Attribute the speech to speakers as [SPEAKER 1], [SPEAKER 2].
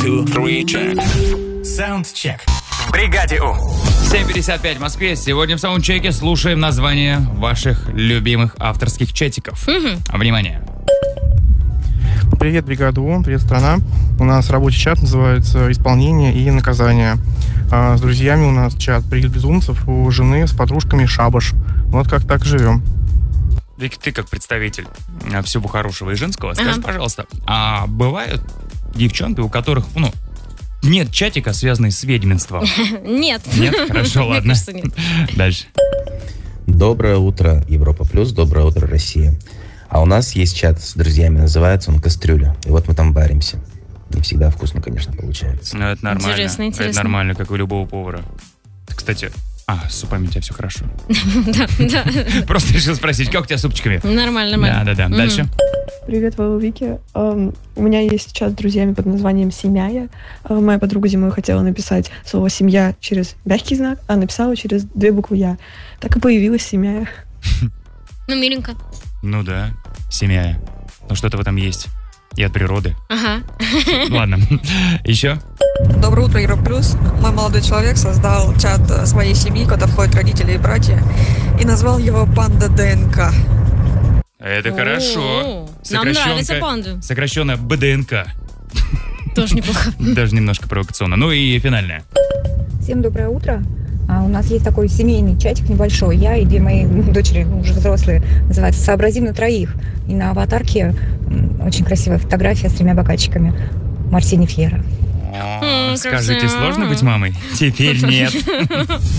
[SPEAKER 1] two, three, check.
[SPEAKER 2] Саундчек. В бригаде У.
[SPEAKER 3] 7:55 в Москве. Сегодня в саундчеке слушаем названия ваших любимых авторских чатиков. Внимание.
[SPEAKER 4] Привет, бригада У, привет, страна. У нас рабочий чат называется «Исполнение и наказание». А с друзьями у нас чат «Пригель безумцев», у жены с подружками «Шабаш». Вот как так живем.
[SPEAKER 3] Вик, ты как представитель всего хорошего и женского, скажи, пожалуйста, а бывают девчонки, у которых, нет чатика, связанный с ведьминством?
[SPEAKER 5] Нет.
[SPEAKER 3] Нет? Хорошо, ладно.
[SPEAKER 5] Мне кажется, нет.
[SPEAKER 3] Дальше.
[SPEAKER 6] Доброе утро, Европа Плюс, доброе утро, Россия. А у нас есть чат с друзьями, называется он «Кастрюля». И вот мы там варимся. Не всегда вкусно, конечно, получается.
[SPEAKER 3] Ну, это нормально.
[SPEAKER 5] Интересно.
[SPEAKER 3] Это нормально, как у любого повара. Кстати, с супами у тебя все хорошо.
[SPEAKER 5] Да.
[SPEAKER 3] Просто решил спросить, как у тебя с супчиками?
[SPEAKER 5] Нормально.
[SPEAKER 3] Да. Дальше.
[SPEAKER 7] Привет, Вова, Вики. У меня есть чат с друзьями под названием «Семья». Моя подруга зимой хотела написать слово «семья» через мягкий знак, а написала через 2 буквы «я». Так и появилась «Семья».
[SPEAKER 5] Ну, миленько.
[SPEAKER 3] Ну да, семья. Ну что-то в этом есть. И от природы.
[SPEAKER 5] Ага.
[SPEAKER 3] Ладно. Еще?
[SPEAKER 8] Доброе утро, Европа Плюс. Мой молодой человек создал чат своей семьи, куда входят родители и братья, и назвал его «Панда ДНК».
[SPEAKER 3] Это хорошо.
[SPEAKER 5] Нам нравится панда.
[SPEAKER 3] Сокращенно БДНК.
[SPEAKER 5] Тоже неплохо.
[SPEAKER 3] Даже немножко провокационно. Ну и финальное.
[SPEAKER 9] Всем доброе утро. У нас есть такой семейный чатик небольшой. Я и 2 мои дочери, уже взрослые, называется «Сообразим на троих». И на аватарке очень красивая фотография с 3 бокальчиками. Марсини Фьера.
[SPEAKER 3] Скажите, сложно быть мамой? Теперь нет.